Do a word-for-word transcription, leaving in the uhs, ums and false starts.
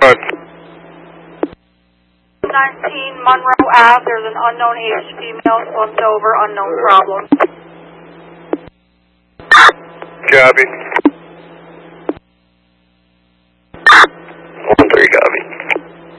Right. nineteen Monroe Ave, there's an unknown age female slumped over, unknown problem. Copy. One three, copy.